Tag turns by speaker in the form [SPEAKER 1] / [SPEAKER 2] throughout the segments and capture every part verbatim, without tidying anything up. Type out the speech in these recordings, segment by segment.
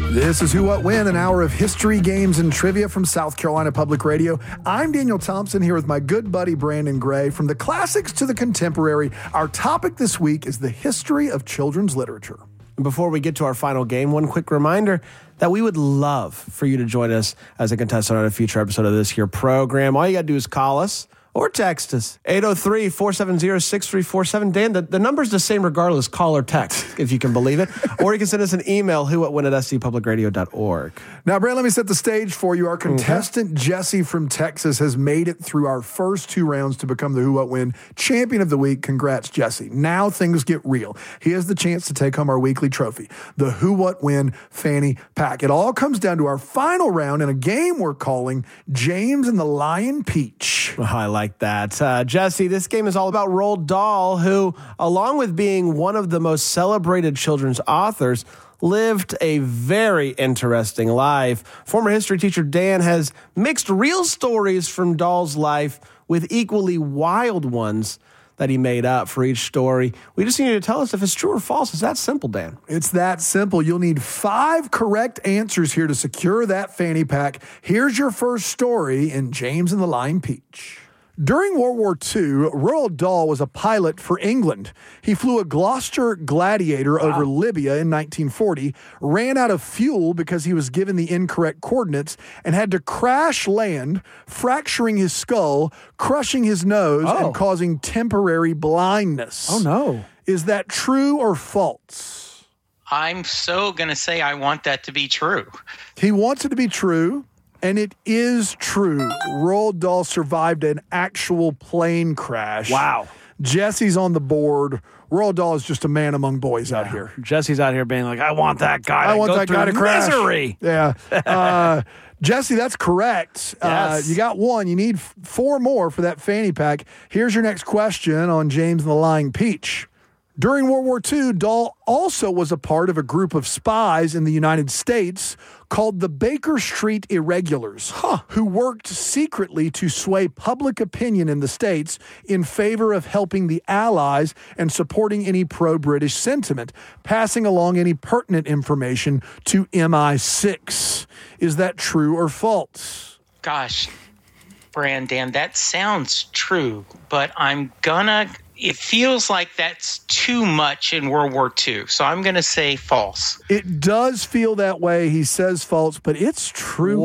[SPEAKER 1] This is Who, What, When, an hour of history, games, and trivia from South Carolina Public Radio. I'm Daniel Thompson here with my good buddy Brandon Gray. From the classics to the contemporary, our topic this week is the history of children's literature.
[SPEAKER 2] Before we get to our final game, one quick reminder that we would love for you to join us as a contestant on a future episode of this here program. All you got to do is call us or text us, eight oh three, four seven zero, six three four seven. Dan, the, the number's the same regardless, call or text, if you can believe it. Or you can send us an email, who what when at s c public radio dot org.
[SPEAKER 1] Now, Brad, let me set the stage for you. Our contestant, okay. Jesse from Texas, has made it through our first two rounds to become the Who, What, When champion of the week. Congrats, Jesse. Now things get real. He has the chance to take home our weekly trophy, the Who, What, When fanny pack. It all comes down to our final round in a game we're calling James and the Lion Peach.
[SPEAKER 2] Oh, I like that. Uh, Jesse, this game is all about Roald Dahl, who, along with being one of the most celebrated children's authors, lived a very interesting life. Former history teacher Dan has mixed real stories from Dahl's life with equally wild ones that he made up for each story. We just need you to tell us if it's true or false. It's that simple, Dan.
[SPEAKER 1] It's that simple. You'll need five correct answers here to secure that fanny pack. Here's your first story in James and the Lion Peach. During World War Two, Roald Dahl was a pilot for England. He flew a Gloucester Gladiator wow. over Libya in nineteen forty, ran out of fuel because he was given the incorrect coordinates, and had to crash land, fracturing his skull, crushing his nose, oh. and causing temporary blindness.
[SPEAKER 2] Oh, no.
[SPEAKER 1] Is that true or false?
[SPEAKER 3] I'm so going to say I want that to be true.
[SPEAKER 1] He wants it to be true. And it is true. Roald Dahl survived an actual plane crash.
[SPEAKER 2] Wow.
[SPEAKER 1] Jesse's on the board. Roald Dahl is just a man among boys yeah. out here.
[SPEAKER 2] Jesse's out here being like, I want that guy to
[SPEAKER 1] I want
[SPEAKER 2] go
[SPEAKER 1] that guy to crash.
[SPEAKER 2] Misery.
[SPEAKER 1] Yeah. Uh, Jesse, that's correct.
[SPEAKER 2] Yes.
[SPEAKER 1] Uh, you got one. You need f- four more for that fanny pack. Here's your next question on James and the Lion Peach. During World War Two, Dahl also was a part of a group of spies in the United States called the Baker Street Irregulars, huh. who worked secretly to sway public opinion in the States in favor of helping the Allies and supporting any pro-British sentiment, passing along any pertinent information to M I six. Is that true or false?
[SPEAKER 3] Gosh, Brandon, that sounds true, but I'm gonna... It feels like that's too much in World War Two, so I'm going to say false.
[SPEAKER 1] It does feel that way. He says false, but it's true,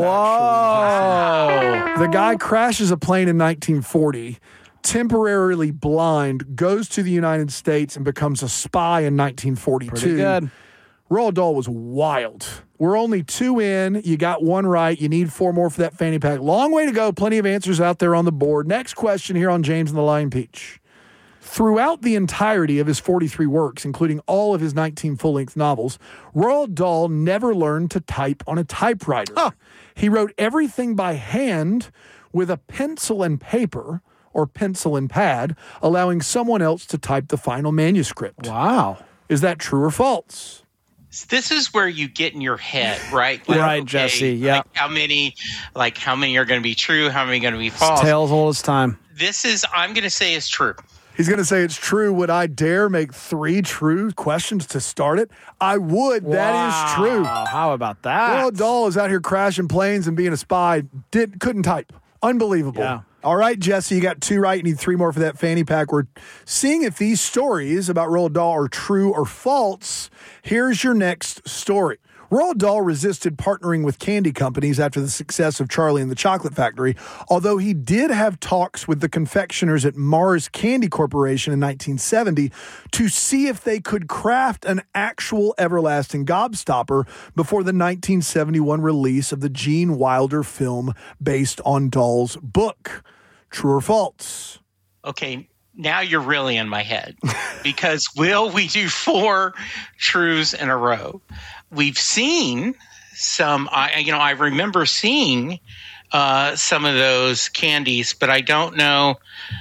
[SPEAKER 2] Whoa.
[SPEAKER 1] actually. The guy crashes a plane in nineteen forty, temporarily blind, goes to the United States, and becomes a spy in nineteen forty-two.
[SPEAKER 2] Pretty good.
[SPEAKER 1] Roald Dahl was wild. We're only two in. You got one right. You need four more for that fanny pack. Long way to go. Plenty of answers out there on the board. Next question here on James and the Lion Peach. Throughout the entirety of his forty-three works, including all of his nineteen full-length novels, Roald Dahl never learned to type on a typewriter. Huh. He wrote everything by hand with a pencil and paper, or pencil and pad, allowing someone else to type the final manuscript.
[SPEAKER 2] Wow.
[SPEAKER 1] Is that true or false?
[SPEAKER 3] This is where you get in your head, right? Like,
[SPEAKER 2] right,
[SPEAKER 3] okay,
[SPEAKER 2] Jesse. Yeah.
[SPEAKER 3] Like how many, like how many are going to be true? How many are going to be false?
[SPEAKER 2] It's tales old as time.
[SPEAKER 3] This is, I'm going to say, is true.
[SPEAKER 1] He's going to say it's true. Would I dare make three true questions to start it? I would. Wow. That is true.
[SPEAKER 2] How about that?
[SPEAKER 1] Roald Dahl is out here crashing planes and being a spy. Did, couldn't type. Unbelievable.
[SPEAKER 2] Yeah.
[SPEAKER 1] All right, Jesse, you got two right. You need three more for that fanny pack. We're seeing if these stories about Roald Dahl are true or false. Here's your next story. Roald Dahl resisted partnering with candy companies after the success of Charlie and the Chocolate Factory, although he did have talks with the confectioners at Mars Candy Corporation in nineteen seventy to see if they could craft an actual everlasting gobstopper before the nineteen seventy-one release of the Gene Wilder film based on Dahl's book. True or false?
[SPEAKER 3] Okay, now you're really in my head because will we do four truths in a row? We've seen some, I, you know, I remember seeing uh, some of those candies, but I don't know.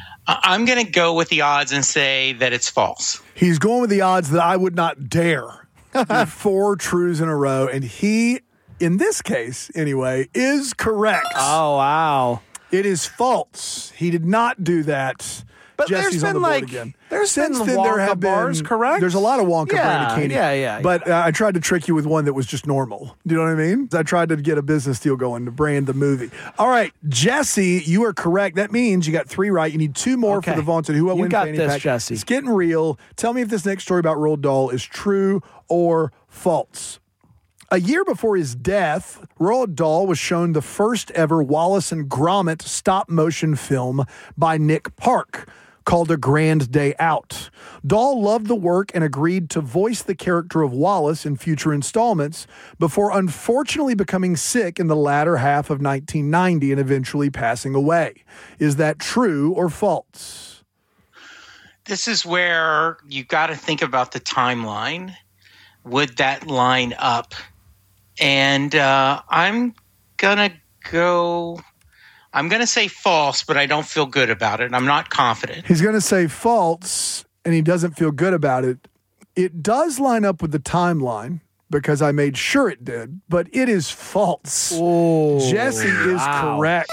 [SPEAKER 3] I'm going to go with the odds and say that it's false.
[SPEAKER 1] He's going with the odds that I would not dare. Four truths in a row. And he, in this case anyway, is correct.
[SPEAKER 2] Oh, wow.
[SPEAKER 1] It is false. He did not do that.
[SPEAKER 2] But
[SPEAKER 1] Jesse's
[SPEAKER 2] there's
[SPEAKER 1] on the
[SPEAKER 2] been
[SPEAKER 1] board
[SPEAKER 2] like
[SPEAKER 1] again.
[SPEAKER 2] there's
[SPEAKER 1] Since
[SPEAKER 2] been
[SPEAKER 1] then,
[SPEAKER 2] Wonka
[SPEAKER 1] there have
[SPEAKER 2] bars,
[SPEAKER 1] been,
[SPEAKER 2] correct?
[SPEAKER 1] There's a lot of Wonka
[SPEAKER 2] Yeah,
[SPEAKER 1] Brandikini.
[SPEAKER 2] yeah, yeah,
[SPEAKER 1] But uh, I tried to trick you with one that was just normal. Do you know what I mean? I tried to get a business deal going to brand the movie. All right, Jesse, you are correct. That means you got three right. You need two more
[SPEAKER 2] Okay.
[SPEAKER 1] for the vaunted Who What
[SPEAKER 2] You
[SPEAKER 1] Win
[SPEAKER 2] got
[SPEAKER 1] Fanny
[SPEAKER 2] this,
[SPEAKER 1] Pack.
[SPEAKER 2] Jesse.
[SPEAKER 1] It's getting real. Tell me if this next story about Roald Dahl is true or false. A year before his death, Roald Dahl was shown the first ever Wallace and Gromit stop-motion film by Nick Park called A Grand Day Out. Dahl loved the work and agreed to voice the character of Wallace in future installments before unfortunately becoming sick in the latter half of nineteen ninety and eventually passing away. Is that true or false?
[SPEAKER 3] This is where you got to think about the timeline. Would that line up? And uh, I'm going to go, I'm going to say false, but I don't feel good about it. I'm not confident.
[SPEAKER 1] He's going to say false, and he doesn't feel good about it. It does line up with the timeline because I made sure it did, but it is false.
[SPEAKER 2] Oh,
[SPEAKER 1] Jesse is
[SPEAKER 2] wow.
[SPEAKER 1] correct.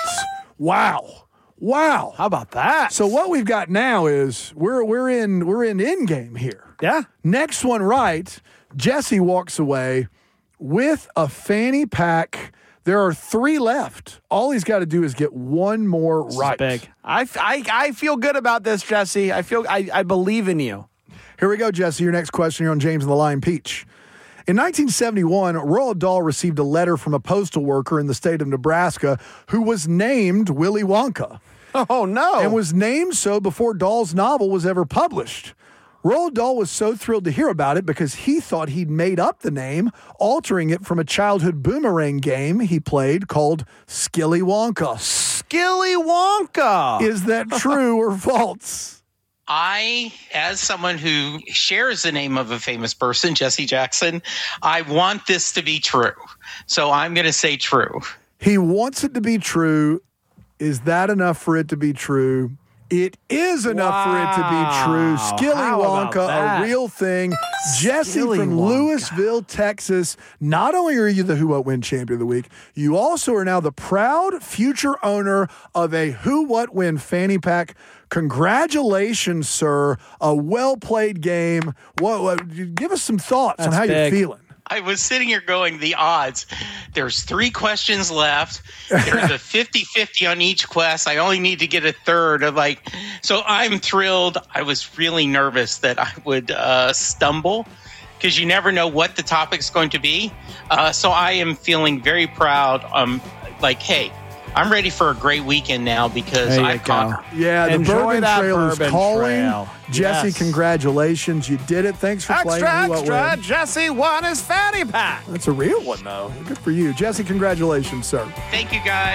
[SPEAKER 1] Wow. Wow.
[SPEAKER 2] How about that?
[SPEAKER 1] So what we've got now is we're we're in we're in end game here.
[SPEAKER 2] Yeah.
[SPEAKER 1] Next one right, Jesse walks away with a fanny pack. There are three left. All he's got to do is get one more
[SPEAKER 2] This
[SPEAKER 1] right.
[SPEAKER 2] is big. I, I, I feel good about this, Jesse. I feel I, I believe in you.
[SPEAKER 1] Here we go, Jesse. Your next question here on James and the Lion Peach. In nineteen seventy-one, Roald Dahl received a letter from a postal worker in the state of Nebraska who was named Willy Wonka.
[SPEAKER 2] Oh, no.
[SPEAKER 1] And was named so before Dahl's novel was ever published. Roald Dahl was so thrilled to hear about it because he thought he'd made up the name, altering it from a childhood boomerang game he played called Skilly Wonka.
[SPEAKER 2] Skilly Wonka.
[SPEAKER 1] Is that true or false?
[SPEAKER 3] I, as someone who shares the name of a famous person, Jesse Jackson, I want this to be true. So I'm going to say true.
[SPEAKER 1] He wants it to be true. Is that enough for it to be true? It is enough
[SPEAKER 2] Wow.
[SPEAKER 1] for it to be true. Skilly
[SPEAKER 2] How about
[SPEAKER 1] Wonka,
[SPEAKER 2] that?
[SPEAKER 1] a real thing. Jesse
[SPEAKER 2] Skilly
[SPEAKER 1] from
[SPEAKER 2] Wonka.
[SPEAKER 1] Louisville, Texas. Not only are you the Who What Win Champion of the Week, you also are now the proud future owner of a Who What Win fanny pack. Congratulations, sir. A well-played game. What, what, give us some thoughts
[SPEAKER 2] That's
[SPEAKER 1] on how
[SPEAKER 2] big.
[SPEAKER 1] you're feeling.
[SPEAKER 3] I was sitting here going, the odds. There's three questions left. There's a fifty-fifty on each quest. I only need to get a third of like, so I'm thrilled. I was really nervous that I would uh, stumble because you never know what the topic's going to be. Uh, so I am feeling very proud. Um, like, hey, I'm ready for a great weekend now because
[SPEAKER 2] There you
[SPEAKER 3] I've
[SPEAKER 2] go.
[SPEAKER 3] conquered.
[SPEAKER 1] Yeah, the
[SPEAKER 2] Enjoy
[SPEAKER 1] Bourbon
[SPEAKER 2] that
[SPEAKER 1] Trail is
[SPEAKER 2] Bourbon
[SPEAKER 1] calling.
[SPEAKER 2] Trail.
[SPEAKER 1] Jesse,
[SPEAKER 2] Yes.
[SPEAKER 1] congratulations. You did it. Thanks for playing.
[SPEAKER 2] Extra,
[SPEAKER 1] Who What
[SPEAKER 2] extra.
[SPEAKER 1] Win.
[SPEAKER 2] Jesse won his fanny pack.
[SPEAKER 1] That's a real one, though. Good for you. Jesse, congratulations, sir.
[SPEAKER 3] Thank you, guys.